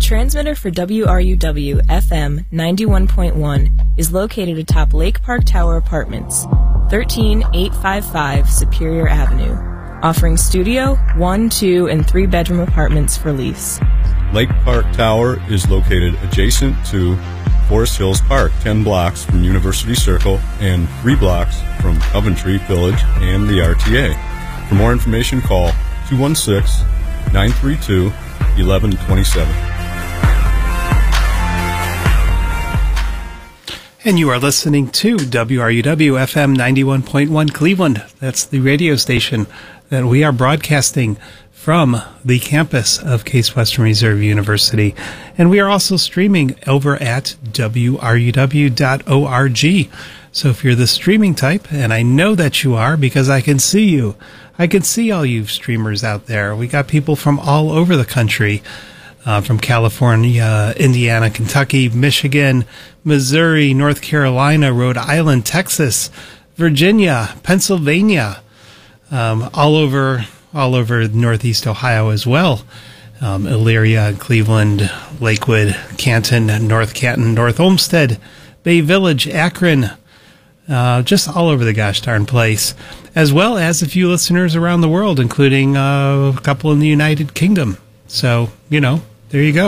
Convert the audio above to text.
transmitter for WRUW FM 91.1 is located atop Lake Park Tower Apartments, 13855 Superior Avenue, offering studio, 1, 2, and 3-bedroom apartments for lease. Lake Park Tower is located adjacent to Forest Hills Park, 10 blocks from University Circle and 3 blocks from Coventry Village and the RTA. For more information, call 216-932-1127. And you are listening to WRUW FM 91.1 Cleveland. That's the radio station that we are broadcasting from the campus of Case Western Reserve University. And we are also streaming over at WRUW.org. So if you're the streaming type, and I know that you are because I can see you, I can see all you streamers out there. We got people from all over the country, from California, Indiana, Kentucky, Michigan, Missouri, North Carolina, Rhode Island, Texas, Virginia, Pennsylvania, all over Northeast Ohio as well. Elyria, Cleveland, Lakewood, Canton, North Canton, North Olmsted, Bay Village, Akron, just all over the gosh darn place, as well as a few listeners around the world, including a couple in the United Kingdom. So, there you go.